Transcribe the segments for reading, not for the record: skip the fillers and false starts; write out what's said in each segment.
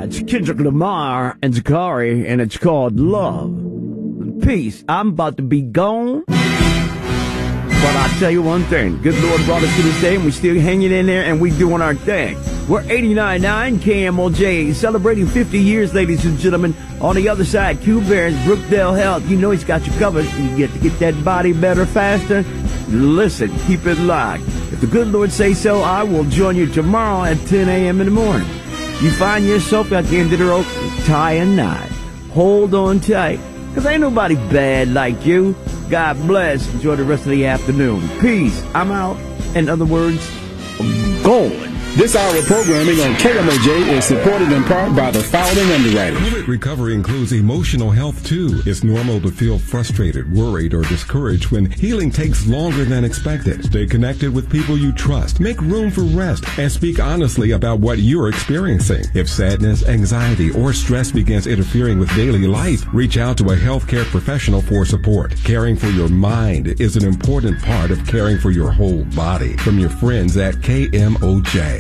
It's Kendrick Lamar and Zakari, and it's called Love. Peace. I'm about to be gone. But I'll tell you one thing. Good Lord brought us to this day, and we're still hanging in there, and we're doing our thing. We're 89.9 KMOJ, celebrating 50 years, ladies and gentlemen. On the other side, Q Bears, Brookdale Health. You know he's got you covered. You get to get that body better faster. Listen, keep it locked. If the good Lord say so, I will join you tomorrow at 10 a.m. in the morning. You find yourself at the end of the rope, tie a knot. Hold on tight, because ain't nobody bad like you. God bless. Enjoy the rest of the afternoon. Peace. I'm out. In other words, I'm going. This hour of programming on KMOJ is supported in part by the following underwriters. COVID recovery includes emotional health, too. It's normal to feel frustrated, worried, or discouraged when healing takes longer than expected. Stay connected with people you trust. Make room for rest and speak honestly about what you're experiencing. If sadness, anxiety, or stress begins interfering with daily life, reach out to a healthcare professional for support. Caring for your mind is an important part of caring for your whole body. From your friends at KMOJ.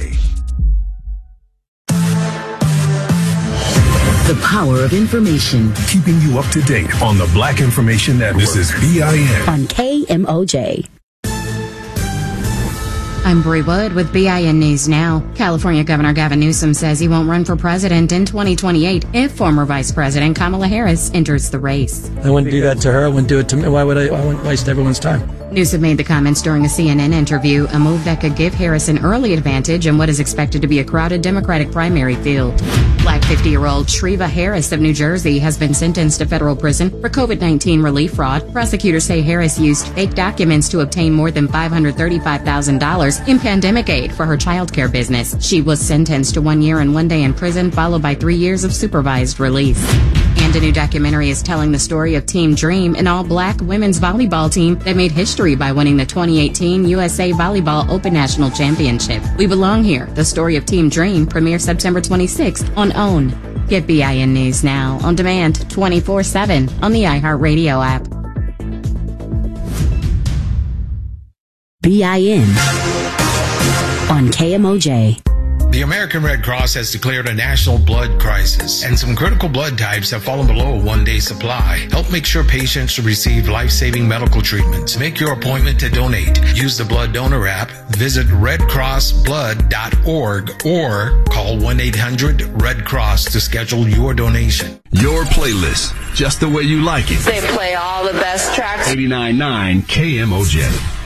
The power of information. Keeping you up to date on the Black Information Network. This is BIN. On KMOJ. I'm Bree Wood with BIN News Now. California Governor Gavin Newsom says he won't run for president in 2028 if former Vice President Kamala Harris enters the race. I wouldn't do that to her. I wouldn't do it to me. Why would I? I wouldn't waste everyone's time. Newsom made the comments during a CNN interview, a move that could give Harris an early advantage in what is expected to be a crowded Democratic primary field. Black 50-year-old Shreva Harris of New Jersey has been sentenced to federal prison for COVID-19 relief fraud. Prosecutors say Harris used fake documents to obtain more than $535,000 in pandemic aid for her childcare business. She was sentenced to 1 year and 1 day in prison, followed by 3 years of supervised release. And a new documentary is telling the story of Team Dream, an all-black women's volleyball team that made history by winning the 2018 USA Volleyball Open National Championship. We Belong Here, the story of Team Dream, premieres September 26th on OWN. Get BIN News now, on demand, 24/7, on the iHeartRadio app. BIN on KMOJ. The American Red Cross has declared a national blood crisis, and some critical blood types have fallen below a one-day supply. Help make sure patients receive life-saving medical treatments. Make your appointment to donate. Use the Blood Donor app, visit redcrossblood.org, or call 1-800-RED-CROSS to schedule your donation. Your playlist, just the way you like it. They play all the best tracks. 89.9 KMOJ.